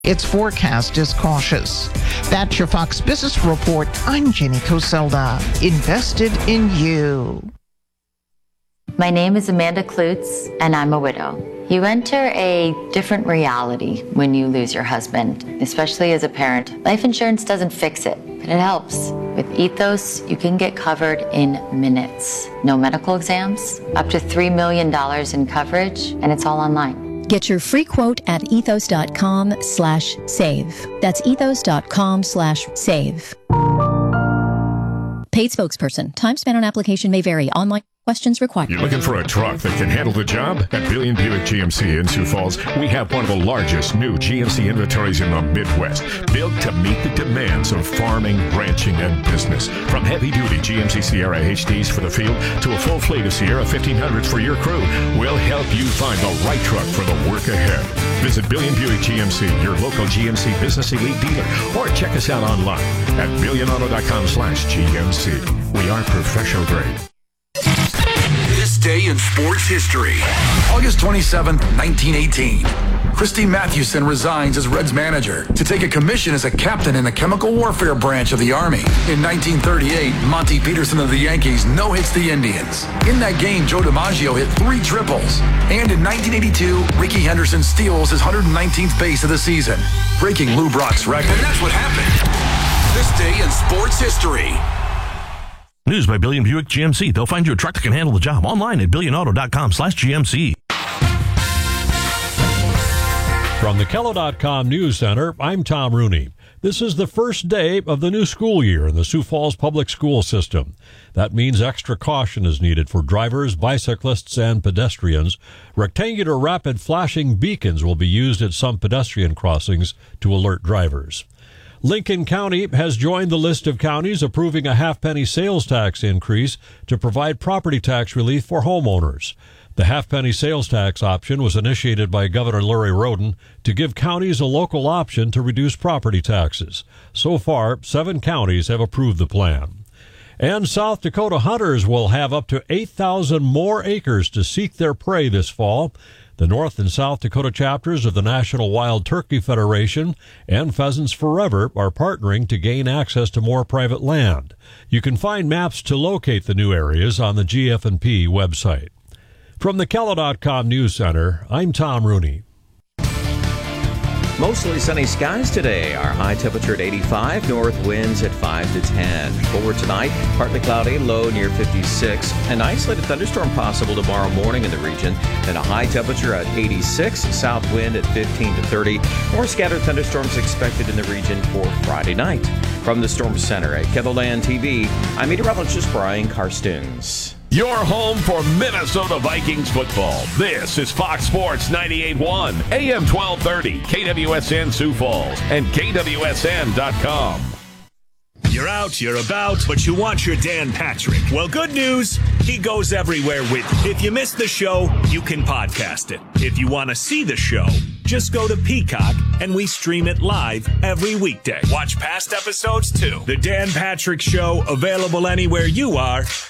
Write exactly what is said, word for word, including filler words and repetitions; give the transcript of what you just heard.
Its forecast is cautious. That's your Fox Business Report. I'm Jenny Coselda. Invested in you. My name is Amanda Klutz, and I'm a widow. You enter a different reality when you lose your husband, especially as a parent. Life insurance doesn't fix it, but it helps. With Ethos, you can get covered in minutes. No medical exams, up to three million dollars in coverage, and it's all online. Get your free quote at ethos.com slash save. That's ethos.com slash save. Paid spokesperson. Time spent on application may vary. Online questions required. You're looking for a truck that can handle the job? At Billion Buick G M C in Sioux Falls, we have one of the largest new G M C inventories in the Midwest, built to meet the demands of farming, ranching, and business. From heavy-duty G M C Sierra H Ds for the field to a full fleet of Sierra fifteen hundreds for your crew, we'll help you find the right truck for the work ahead. Visit Billion Buick G M C, your local G M C Business Elite dealer, or check us out online at billionauto.com slash GMC. We are professional grade. This day in sports history. August twenty-seventh, nineteen eighteen. Christy Mathewson resigns as Reds manager to take a commission as a captain in the chemical warfare branch of the Army. In nineteen thirty-eight, Monty Peterson of the Yankees no-hits the Indians. In that game, Joe DiMaggio hit three triples. And in nineteen eighty-two, Rickey Henderson steals his one hundred nineteenth base of the season, breaking Lou Brock's record. And that's what happened. This day in sports history. News by Billion Buick G M C. They'll find you a truck that can handle the job online at billionauto.com slash GMC. From the Kello dot com News Center, I'm Tom Rooney. This is the first day of the new school year in the Sioux Falls public school system. That means extra caution is needed for drivers, bicyclists, and pedestrians. Rectangular rapid flashing beacons will be used at some pedestrian crossings to alert drivers. Lincoln County has joined the list of counties approving a half-penny sales tax increase to provide property tax relief for homeowners. The half-penny sales tax option was initiated by Governor Larry Roden to give counties a local option to reduce property taxes. So far, seven counties have approved the plan. And South Dakota hunters will have up to eight thousand more acres to seek their prey this fall. The North and South Dakota chapters of the National Wild Turkey Federation and Pheasants Forever are partnering to gain access to more private land. You can find maps to locate the new areas on the G F and P website. From the Kello dot com News Center, I'm Tom Rooney. Mostly sunny skies today. Our high temperature at eighty-five, north winds at five to ten. For tonight, partly cloudy, low near fifty-six. An isolated thunderstorm possible tomorrow morning in the region. Then a high temperature at eighty-six, south wind at fifteen to thirty. More scattered thunderstorms expected in the region for Friday night. From the Storm Center at KENDLELAND T V, I'm meteorologist Brian Karstens. Your home for Minnesota Vikings football. This is Fox Sports ninety-eight point one, A M twelve thirty, K W S N Sioux Falls, and K W S N dot com. You're out, you're about, but you want your Dan Patrick. Well, good news, he goes everywhere with you. If you missed the show, you can podcast it. If you want to see the show, just go to Peacock, and we stream it live every weekday. Watch past episodes, too. The Dan Patrick Show, available anywhere you are